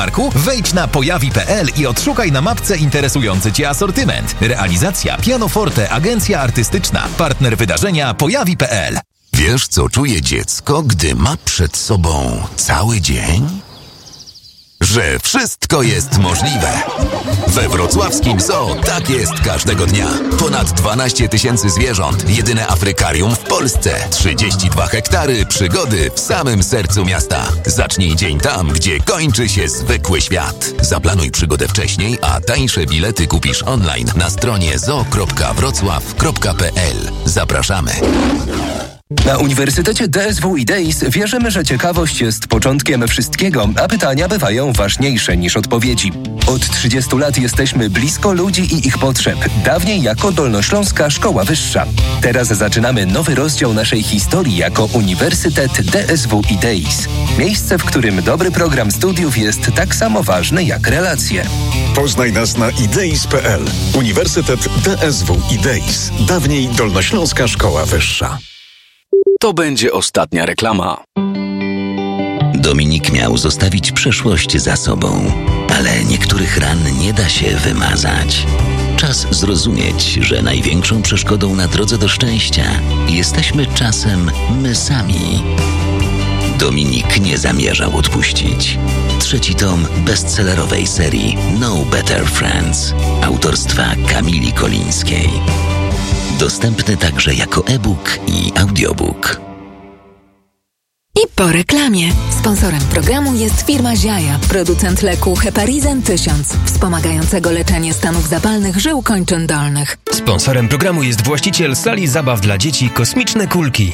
Wejdź na pojawi.pl i odszukaj na mapce interesujący Cię asortyment. Realizacja Pianoforte Agencja Artystyczna. Partner wydarzenia pojawi.pl. Wiesz, co czuje dziecko, gdy ma przed sobą cały dzień? Że wszystko jest możliwe. We wrocławskim zoo tak jest każdego dnia. Ponad 12 000 zwierząt, jedyne afrykarium w Polsce, 32 hektary przygody w samym sercu miasta. Zacznij dzień tam, gdzie kończy się zwykły świat. Zaplanuj przygodę wcześniej, a tańsze bilety kupisz online na stronie zoo.wrocław.pl. Zapraszamy. Na Uniwersytecie DSW i DEIS wierzymy, że ciekawość jest początkiem wszystkiego, a pytania bywają ważniejsze niż odpowiedzi. Od 30 lat jesteśmy blisko ludzi i ich potrzeb, dawniej jako Dolnośląska Szkoła Wyższa. Teraz zaczynamy nowy rozdział naszej historii jako Uniwersytet DSW i DEIS. Miejsce, w którym dobry program studiów jest tak samo ważny jak relacje. Poznaj nas na ideis.pl. Uniwersytet DSW i DEIS. Dawniej Dolnośląska Szkoła Wyższa. To będzie ostatnia reklama. Dominik miał zostawić przeszłość za sobą, ale niektórych ran nie da się wymazać. Czas zrozumieć, że największą przeszkodą na drodze do szczęścia jesteśmy czasem my sami. Dominik nie zamierzał odpuścić. 3. tom bestsellerowej serii No Better Friends autorstwa Kamili Kolińskiej. Dostępny także jako e-book i audiobook. I po reklamie. Sponsorem programu jest firma Ziaja, producent leku Heparizan 1000, wspomagającego leczenie stanów zapalnych żył kończyn dolnych. Sponsorem programu jest właściciel sali zabaw dla dzieci Kosmiczne Kulki.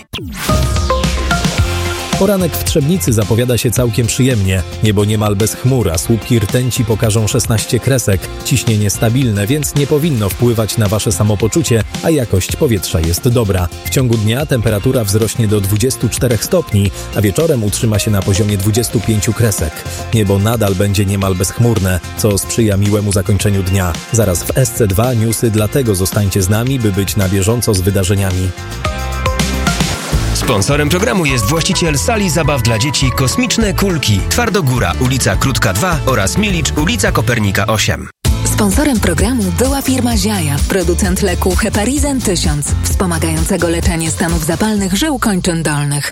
Poranek w Trzebnicy zapowiada się całkiem przyjemnie. Niebo niemal bez chmur, a słupki rtęci pokażą 16 kresek. Ciśnienie stabilne, więc nie powinno wpływać na wasze samopoczucie, a jakość powietrza jest dobra. W ciągu dnia temperatura wzrośnie do 24 stopni, a wieczorem utrzyma się na poziomie 25 kresek. Niebo nadal będzie niemal bezchmurne, co sprzyja miłemu zakończeniu dnia. Zaraz w SC2 newsy, dlatego zostańcie z nami, by być na bieżąco z wydarzeniami. Sponsorem programu jest właściciel sali zabaw dla dzieci Kosmiczne Kulki, Twardogóra, ulica Krótka 2 oraz Milicz, ulica Kopernika 8. Sponsorem programu była firma Ziaja, producent leku Heparizan 1000, wspomagającego leczenie stanów zapalnych żył kończyn dolnych.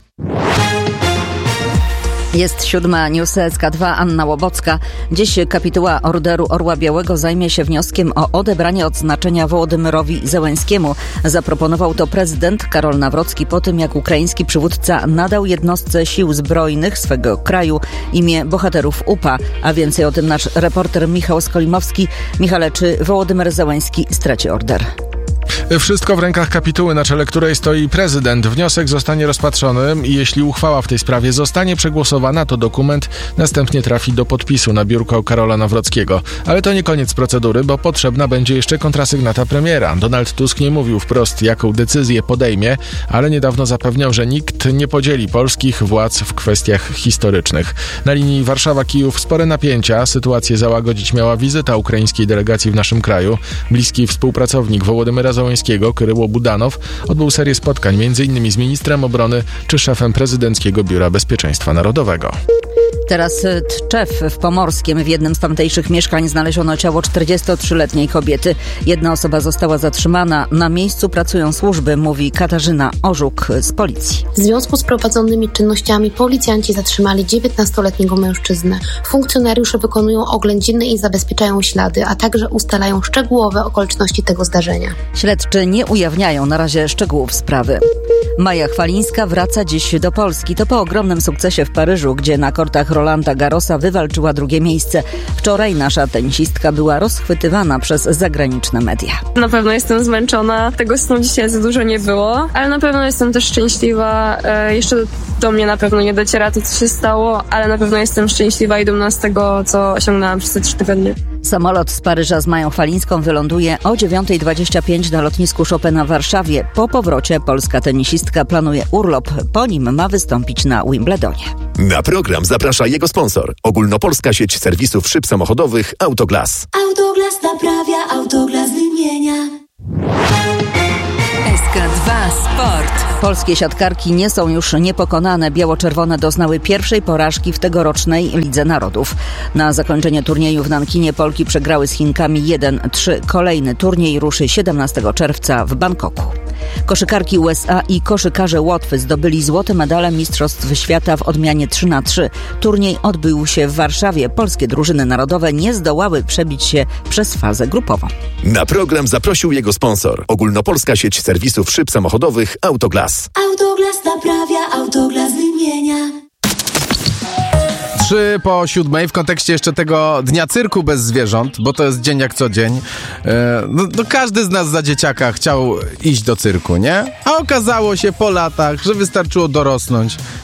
Jest 7. News SK2, Anna Łobocka. Dziś kapituła Orderu Orła Białego zajmie się wnioskiem o odebranie odznaczenia Wołodymyrowi Zełenskiemu. Zaproponował to prezydent Karol Nawrocki po tym, jak ukraiński przywódca nadał jednostce sił zbrojnych swego kraju imię bohaterów UPA. A więcej o tym nasz reporter Michał Skolimowski. Michale, czy Wołodymyr Zełenski straci order? Wszystko w rękach kapituły, na czele której stoi prezydent. Wniosek zostanie rozpatrzony i jeśli uchwała w tej sprawie zostanie przegłosowana, to dokument następnie trafi do podpisu na biurko Karola Nawrockiego. Ale to nie koniec procedury, bo potrzebna będzie jeszcze kontrasygnata premiera. Donald Tusk nie mówił wprost, jaką decyzję podejmie, ale niedawno zapewniał, że nikt nie podzieli polskich władz w kwestiach historycznych. Na linii Warszawa-Kijów spore napięcia. Sytuację załagodzić miała wizyta ukraińskiej delegacji w naszym kraju. Bliski współpracownik Wołodymyra Zełenskiego, Kyryło Budanow, odbył serię spotkań m.in. z ministrem obrony czy szefem prezydenckiego Biura Bezpieczeństwa Narodowego. Teraz Tczew w Pomorskiem. W jednym z tamtejszych mieszkań znaleziono ciało 43-letniej kobiety. Jedna osoba została zatrzymana. Na miejscu pracują służby, mówi Katarzyna Orzuk z policji. W związku z prowadzonymi czynnościami policjanci zatrzymali 19-letniego mężczyznę. Funkcjonariusze wykonują oględziny i zabezpieczają ślady, a także ustalają szczegółowe okoliczności tego zdarzenia. Śledczy nie ujawniają na razie szczegółów sprawy. Maja Chwalińska wraca dziś do Polski. To po ogromnym sukcesie w Paryżu, gdzie na kortach Rolanda Garrosa wywalczyła drugie miejsce. Wczoraj nasza tenisistka była rozchwytywana przez zagraniczne media. Na pewno jestem zmęczona, tego snu dzisiaj za dużo nie było, ale na pewno jestem też szczęśliwa. Jeszcze do mnie na pewno nie dociera to, co się stało, ale na pewno jestem szczęśliwa i dumna z tego, co osiągnęłam przez te 3 tygodnie. Samolot z Paryża z Mają Chwalińską wyląduje o 9:25 na lotnisku Chopina w Warszawie. Po powrocie polska tenisistka planuje urlop. Po nim ma wystąpić na Wimbledonie. Na program zaprasza jego sponsor. Ogólnopolska sieć serwisów szyb samochodowych Autoglas. Autoglas naprawia, Autoglas wymienia. SK2 Sport. Polskie siatkarki nie są już niepokonane. Biało-czerwone doznały pierwszej porażki w tegorocznej Lidze Narodów. Na zakończenie turnieju w Nankinie Polki przegrały z Chinkami 1-3. Kolejny turniej ruszy 17 czerwca w Bangkoku. Koszykarki USA i koszykarze Łotwy zdobyli złote medale Mistrzostw Świata w odmianie 3x3. Turniej odbył się w Warszawie. Polskie drużyny narodowe nie zdołały przebić się przez fazę grupową. Na program zaprosił jego sponsor. Ogólnopolska sieć serwisów szyb samochodowych Autoglas. Autoglas naprawia, Autoglas wymienia. 6:03 w kontekście jeszcze tego Dnia Cyrku bez zwierząt, bo to jest dzień jak co dzień. No każdy z nas za dzieciaka chciał iść do cyrku, nie? A okazało się po latach, że wystarczyło dorosnąć